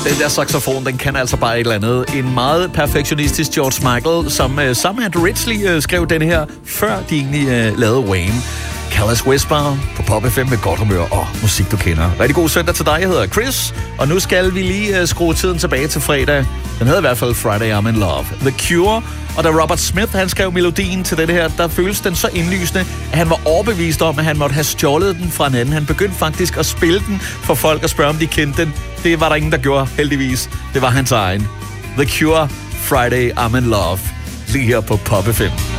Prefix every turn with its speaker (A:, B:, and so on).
A: Den der saxofon, den kan altså bare et eller andet. En meget perfektionistisk George Michael, som sammen med Andrew Ridgeley skrev den her, før de egentlig lavede Wham. Careless Whisper på Pop FM med godt humør og musik, du kender. Rigtig god søndag til dig. Jeg hedder Chris, og nu skal vi lige skrue tiden tilbage til fredag. Den hedder i hvert fald Friday I'm in Love. The Cure. Og da Robert Smith, han skrev melodien til det her, der føles den så indlysende, at han var overbevist om, at han måtte have stjålet den fra en anden. Han begyndte faktisk at spille den for folk og spørge, om de kendte den. Det var der ingen, der gjorde, heldigvis. Det var hans egen. The Cure, Friday I'm in Love. Lige her på Pop FM.